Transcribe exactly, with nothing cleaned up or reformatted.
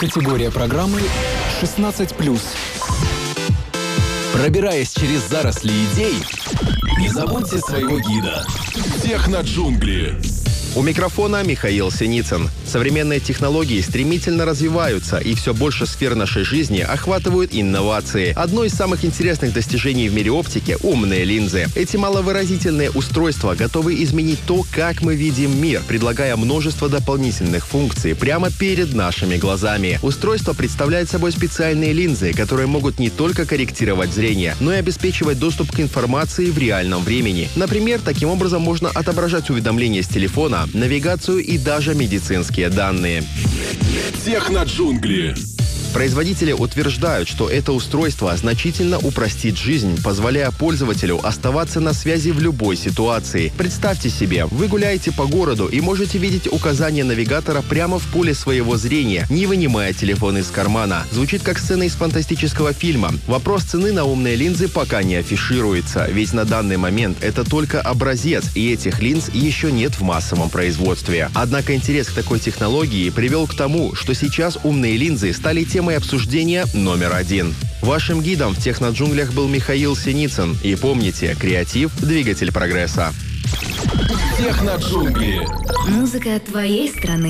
Категория программы шестнадцать плюс. Пробираясь через заросли идей, не забудьте своего гида. Техноджунгли. У микрофона Михаил Синицын. Современные технологии стремительно развиваются, и все больше сфер нашей жизни охватывают инновации. Одно из самых интересных достижений в мире оптики — умные линзы. Эти маловыразительные устройства готовы изменить то, как мы видим мир, предлагая множество дополнительных функций прямо перед нашими глазами. Устройство представляет собой специальные линзы, которые могут не только корректировать зрение, но и обеспечивать доступ к информации в реальном времени. Например, таким образом можно отображать уведомления с телефона, навигацию и даже медицинские данные. Техноджунгли. Производители утверждают, что это устройство значительно упростит жизнь, позволяя пользователю оставаться на связи в любой ситуации. Представьте себе, вы гуляете по городу и можете видеть указания навигатора прямо в поле своего зрения, не вынимая телефон из кармана. Звучит как сцена из фантастического фильма. Вопрос цены на умные линзы пока не афишируется, ведь на данный момент это только образец, и этих линз еще нет в массовом производстве. Однако интерес к такой технологии привел к тому, что сейчас умные линзы стали темой обсуждения номер один. Вашим гидом в техноджунглях был Михаил Синицын. И помните, креатив – двигатель прогресса. Техноджунгли. Музыка твоей страны.